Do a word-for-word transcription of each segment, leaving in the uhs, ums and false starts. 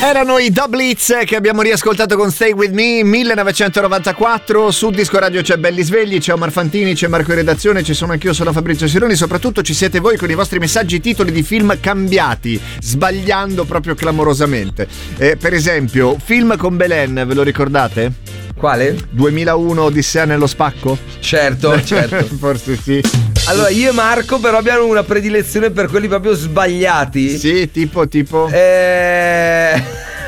Erano i Da Blitz che abbiamo riascoltato con Stay With Me, millenovecentonovantaquattro. Su Disco Radio c'è Belli Svegli, c'è Omar Fantini, c'è Marco in redazione, ci sono anch'io, sono Fabrizio Sironi. Soprattutto ci siete voi con i vostri messaggi, titoli di film cambiati, sbagliando proprio clamorosamente. Eh, per esempio, film con Belen, ve lo ricordate? Quale? duemilauno Odissea nello spacco? Certo, certo. Forse sì. Allora, io e Marco però abbiamo una predilezione per quelli proprio sbagliati. Sì, tipo, tipo... Eh...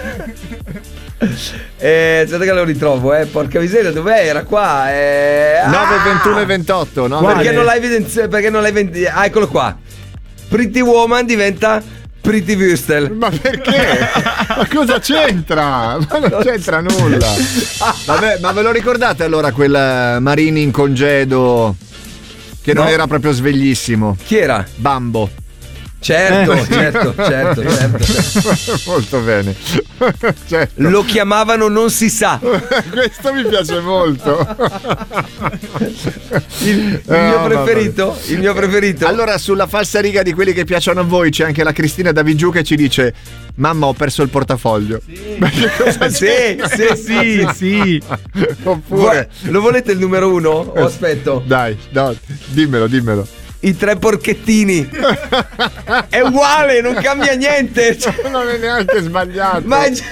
eh, aspetta che lo ritrovo, eh. Porca miseria, dov'è? Era qua. Eh... nove, ah! ventuno e ventotto, no? Perché non l'hai evidenziato? Perché non l'hai vend- Ah, eccolo qua. Pretty Woman diventa Pretty Wüstel. Ma perché? Ma cosa c'entra? Ma non c'entra nulla. Vabbè, ma ve lo ricordate allora quel Marini in congedo che non No. era proprio sveglissimo? Chi era? Bambo. Certo, Eh. certo, certo, certo. Molto bene. Certo. Lo chiamavano Non si sa. Questo mi piace molto. Il, il Oh, mio preferito, il mio preferito. Allora, sulla falsariga di quelli che piacciono a voi c'è anche la Cristina Davigiù che ci dice: mamma, ho perso il portafoglio. Sì, Ma che cosa sì, c'entra? sì, sì, sì. Oppure Vu- Lo volete il numero uno? O aspetto? Dai, no, dimmelo, dimmelo. I tre porchettini. È uguale, non cambia niente. Non è neanche sbagliato. Ma è...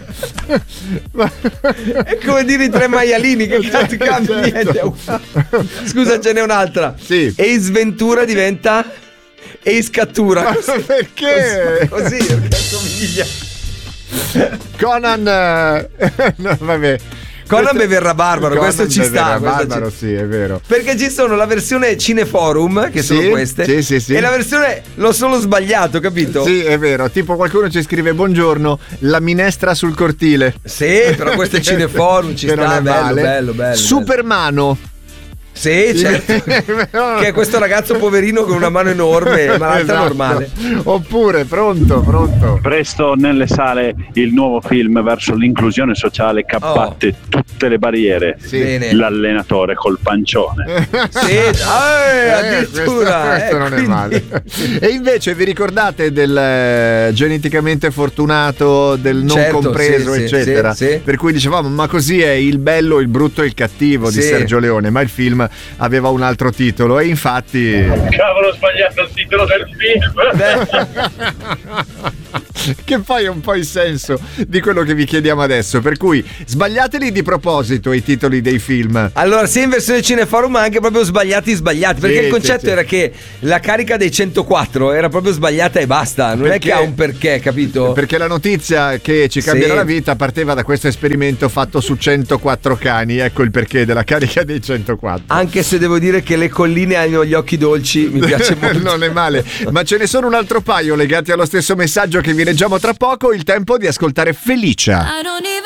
è come dire i tre maialini. Che cazzo cambia Certo. niente? È uguale. Scusa, ce n'è un'altra. Sì. Ace Ventura diventa Ace Cattura. Ma perché? Così, perché assomiglia. Conan eh, no, vabbè. Conan Questo- beve il rabarbaro, Conan questo ci beve sta. il questo rabarbaro, ci- sì, è vero. Perché ci sono la versione Cineforum, che Sì, sono queste, sì, sì, sì. e la versione l'ho solo sbagliato, capito? Sì, è vero. Tipo qualcuno ci scrive: buongiorno, la minestra sul cortile. Sì, però questo è Cineforum, ci Che sta, non è bello, male. bello, bello. Supermano. Sì, certo. Che è questo ragazzo poverino con una mano enorme, ma l'altra Esatto. normale. Oppure, pronto, pronto. Presto nelle sale il nuovo film verso l'inclusione sociale che abbatte tutte le barriere. Sì. Bene. L'allenatore col pancione. Sì, eh, addirittura. questo, questo eh, non quindi- è male. E invece vi ricordate del eh, geneticamente fortunato, del non Certo, compreso, sì, sì, eccetera? sì, sì. Per cui dicevamo: ma così è il bello, il brutto e il cattivo di Sì. Sergio Leone, ma il film aveva un altro titolo e infatti Cavolo, ho sbagliato il titolo del film. che poi è un po' il senso di quello che vi chiediamo adesso, per cui sbagliateli di proposito i titoli dei film. Allora, sia in versione Cineforum ma anche proprio sbagliati sbagliati, perché Sì, il concetto sì, sì. era che la carica dei centoquattro era proprio sbagliata e basta, non Perché? è che ha un perché, capito? Perché la notizia che ci cambierà Sì. la vita partiva da questo esperimento fatto su centoquattro cani. Ecco il perché della carica dei centoquattro. Anche se devo dire che le colline hanno gli occhi dolci, mi piace molto. Non è male, ma ce ne sono un altro paio legati allo stesso messaggio che vi leggiamo tra poco. Il tempo di ascoltare Felicia. I don't